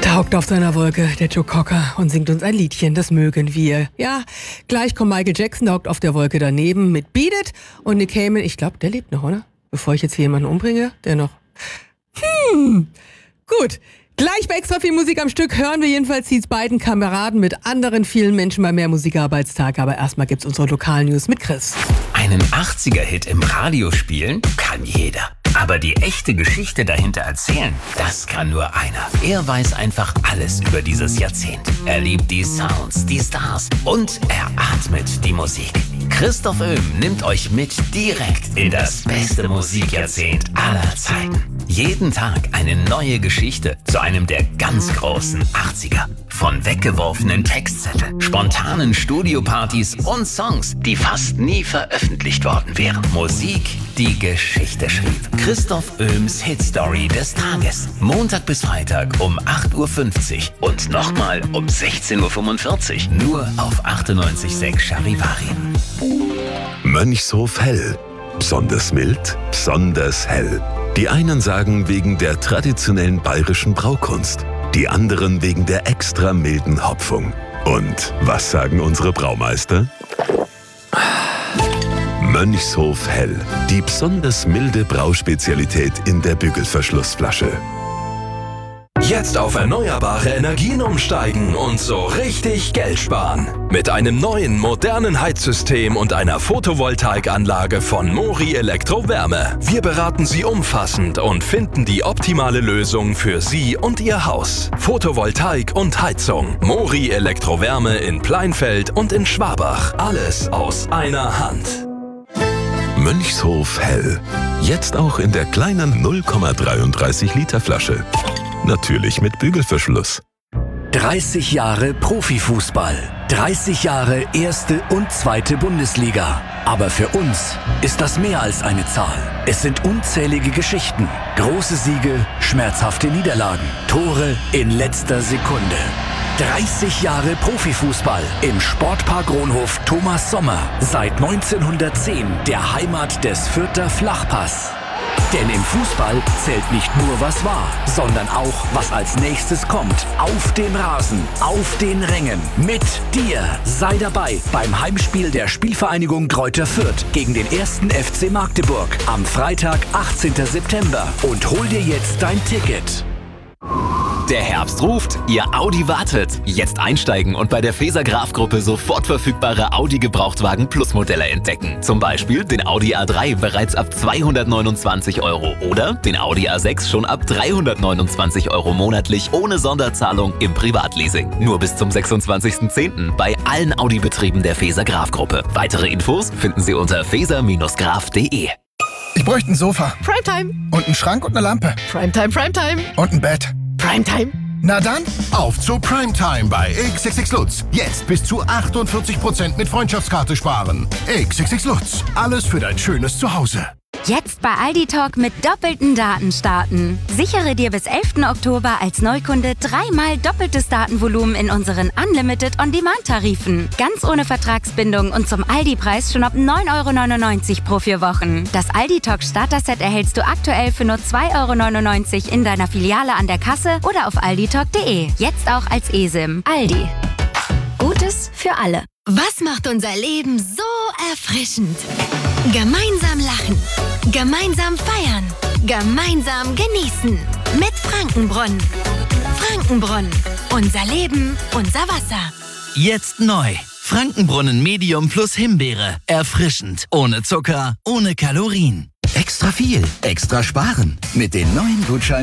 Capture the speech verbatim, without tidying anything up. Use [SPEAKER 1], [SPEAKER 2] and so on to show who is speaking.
[SPEAKER 1] Da hockt auf seiner Wolke der Joe Cocker und singt uns ein Liedchen, das mögen wir. Ja, gleich kommt Michael Jackson, der hockt auf der Wolke daneben mit Beat It und Nick Cayman, ich glaube, der lebt noch, oder? Bevor ich jetzt hier jemanden umbringe, der noch... Hm, gut. Gleich bei extra viel Musik am Stück hören wir jedenfalls Seeds beiden Kameraden mit anderen vielen Menschen bei mehr Musikarbeitstag. Aber erstmal gibt's unsere Lokalnews mit Chris.
[SPEAKER 2] Einen achtziger-Hit im Radio spielen kann jeder. Aber die echte Geschichte dahinter erzählen, das kann nur einer. Er weiß einfach alles über dieses Jahrzehnt. Er liebt die Sounds, die Stars und er atmet die Musik. Christoph Oehm nimmt euch mit direkt in das beste Musikjahrzehnt aller Zeiten. Jeden Tag eine neue Geschichte zu einem der ganz großen achtziger. Von weggeworfenen Textzetteln, spontanen Studiopartys und Songs, die fast nie veröffentlicht worden wären. Musik, die Geschichte schrieb. Christoph Oehms Hitstory des Tages. Montag bis Freitag um acht Uhr fünfzig und nochmal um sechzehn Uhr fünfundvierzig. Nur auf achtundneunzig Komma sechs Charivari.
[SPEAKER 3] Mönchshof Hell. Besonders mild, besonders hell. Die einen sagen wegen der traditionellen bayerischen Braukunst, die anderen wegen der extra milden Hopfung. Und was sagen unsere Braumeister? Mönchshof Hell, die besonders milde Brauspezialität in der Bügelverschlussflasche.
[SPEAKER 4] Jetzt auf erneuerbare Energien umsteigen und so richtig Geld sparen. Mit einem neuen, modernen Heizsystem und einer Photovoltaikanlage von Mori Elektrowärme. Wir beraten Sie umfassend und finden die optimale Lösung für Sie und Ihr Haus. Photovoltaik und Heizung. Mori Elektrowärme in Pleinfeld und in Schwabach. Alles aus einer Hand.
[SPEAKER 3] Mönchshof Hell. Jetzt auch in der kleinen null Komma dreiunddreißig Liter Flasche. Natürlich mit Bügelverschluss.
[SPEAKER 5] dreißig Jahre Profifußball. dreißig Jahre erste und zweite Bundesliga. Aber für uns ist das mehr als eine Zahl. Es sind unzählige Geschichten. Große Siege, schmerzhafte Niederlagen. Tore in letzter Sekunde. dreißig Jahre Profifußball im Sportpark Ronhof Thomas Sommer. Seit neunzehnhundertzehn der Heimat des Fürther Flachpass. Denn im Fußball zählt nicht nur, was war, sondern auch, was als nächstes kommt. Auf dem Rasen, auf den Rängen, mit dir. Sei dabei beim Heimspiel der Spielvereinigung Greuther Fürth gegen den ersten F C Magdeburg am Freitag, achtzehnten September. Und hol dir jetzt dein Ticket.
[SPEAKER 6] Der Herbst ruft, Ihr Audi wartet. Jetzt einsteigen und bei der Feser Graf Gruppe sofort verfügbare Audi Gebrauchtwagen Plus Modelle entdecken. Zum Beispiel den Audi A drei bereits ab zweihundertneunundzwanzig Euro oder den Audi A sechs schon ab dreihundertneunundzwanzig Euro monatlich ohne Sonderzahlung im Privatleasing. Nur bis zum sechsundzwanzigsten zehnten bei allen Audi-Betrieben der Feser Graf Gruppe. Weitere Infos finden Sie unter feser graf punkt de.
[SPEAKER 7] Ich bräuchte ein Sofa.
[SPEAKER 8] Primetime.
[SPEAKER 7] Und einen Schrank und eine Lampe.
[SPEAKER 8] Primetime, Primetime.
[SPEAKER 7] Und ein Bett.
[SPEAKER 8] Primetime.
[SPEAKER 7] Na dann,
[SPEAKER 9] auf zu Primetime bei X X X Lutz. Jetzt bis zu achtundvierzig Prozent mit Freundschaftskarte sparen. X X X Lutz. Alles für dein schönes Zuhause.
[SPEAKER 10] Jetzt bei Aldi Talk mit doppelten Daten starten. Sichere dir bis elften Oktober als Neukunde dreimal doppeltes Datenvolumen in unseren Unlimited On-Demand-Tarifen. Ganz ohne Vertragsbindung und zum Aldi-Preis schon ab neun Euro neunundneunzig pro vier Wochen. Das Aldi Talk Starter-Set erhältst du aktuell für nur zwei Euro neunundneunzig in deiner Filiale an der Kasse oder auf aldi talk punkt de. Jetzt auch als eSIM. Aldi. Gutes für alle.
[SPEAKER 11] Was macht unser Leben so erfrischend? Gemeinsam lachen, gemeinsam feiern, gemeinsam genießen. Mit Frankenbrunnen. Frankenbrunnen. Unser Leben, unser Wasser.
[SPEAKER 12] Jetzt neu. Frankenbrunnen Medium plus Himbeere. Erfrischend. Ohne Zucker, ohne Kalorien.
[SPEAKER 13] Extra viel, extra sparen. Mit den neuen Gutscheinen